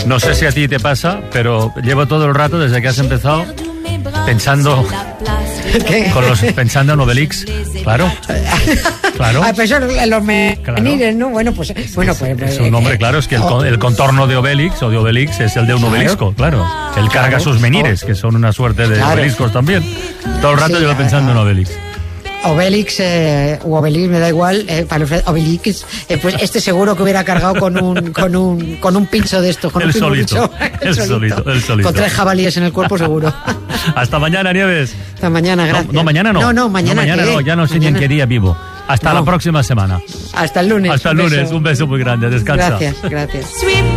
No sé si a ti te pasa, pero llevo todo el rato desde que has empezado pensando pensando en Obelix, claro. Pues son los menires, ¿no? Bueno, pues es un nombre, claro, es que el contorno de Obelix o de Obelix es el de un obelisco, claro. Él carga sus menires, que son una suerte de obeliscos también. Todo el rato llevo pensando en Obelix. Obelix o Obelix, me da igual, para los Obelix, pues este seguro que hubiera cargado con un pincho de estos, con el solito. Con 3 jabalíes en el cuerpo seguro. Hasta mañana, Nieves. Hasta mañana, gracias. Mañana no, mañana ya no sé ni en qué día vivo. Hasta la próxima semana. Hasta el lunes. Un beso muy grande, descansa. Gracias.